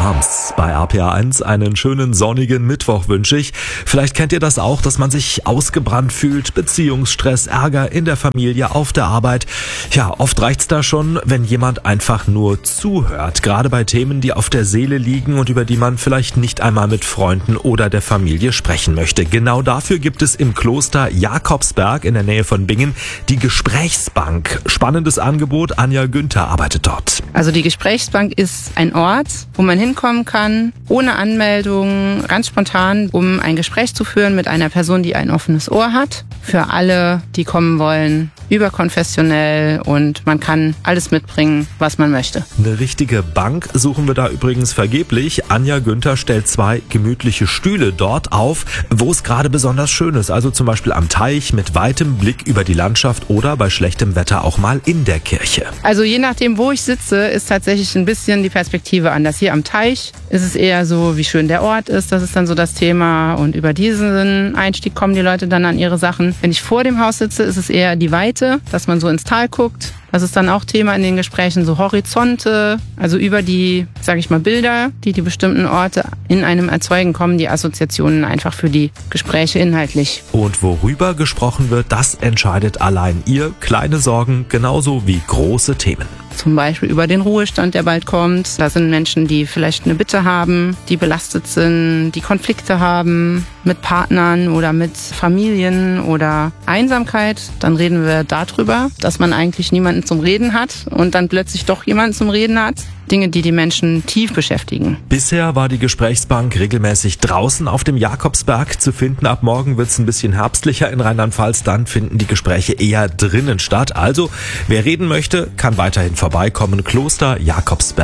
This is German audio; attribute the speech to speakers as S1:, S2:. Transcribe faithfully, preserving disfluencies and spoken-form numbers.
S1: Alarms. Bei R P R eins einen schönen sonnigen Mittwoch wünsche ich. Vielleicht kennt ihr das auch, dass man sich ausgebrannt fühlt, Beziehungsstress, Ärger in der Familie, auf der Arbeit. Ja, oft reicht's da schon, wenn jemand einfach nur zuhört. Gerade bei Themen, die auf der Seele liegen und über die man vielleicht nicht einmal mit Freunden oder der Familie sprechen möchte. Genau dafür gibt es im Kloster Jakobsberg in der Nähe von Bingen die Gesprächsbank. Spannendes Angebot. Anja Günther arbeitet dort.
S2: Also die Gesprächsbank ist ein Ort, wo man hinkommen kann, ohne Anmeldung, ganz spontan, um ein Gespräch zu führen mit einer Person, die ein offenes Ohr hat. Für alle, die kommen wollen, überkonfessionell, und man kann alles mitbringen, was man möchte.
S1: Eine richtige Bank suchen wir da übrigens vergeblich. Anja Günther stellt zwei gemütliche Stühle dort auf, wo es gerade besonders schön ist. Also zum Beispiel am Teich mit weitem Blick über die Landschaft oder bei schlechtem Wetter auch mal in der Kirche.
S2: Also je nachdem, wo ich sitze, ist tatsächlich ein bisschen die Perspektive anders. Hier am Teich ist es eher so, wie schön der Ort ist. Das ist dann so das Thema. Und über diesen Einstieg kommen die Leute dann an ihre Sachen. Wenn ich vor dem Haus sitze, ist es eher die Weite, dass man so ins Tal guckt. Das ist dann auch Thema in den Gesprächen, so Horizonte, also über die, sage ich mal, Bilder, die die bestimmten Orte in einem erzeugen, kommen die Assoziationen einfach für die Gespräche inhaltlich.
S1: Und worüber gesprochen wird, das entscheidet allein ihr. Kleine Sorgen genauso wie große Themen.
S2: Zum Beispiel über den Ruhestand, der bald kommt. Da sind Menschen, die vielleicht eine Bitte haben, die belastet sind, die Konflikte haben mit Partnern oder mit Familien oder Einsamkeit. Dann reden wir darüber, dass man eigentlich niemanden zum Reden hat und dann plötzlich doch jemanden zum Reden hat. Dinge, die die Menschen tief beschäftigen.
S1: Bisher war die Gesprächsbank regelmäßig draußen auf dem Jakobsberg zu finden. Ab morgen wird es ein bisschen herbstlicher in Rheinland-Pfalz. Dann finden die Gespräche eher drinnen statt. Also, wer reden möchte, kann weiterhin vorbeikommen. Kloster Jakobsberg.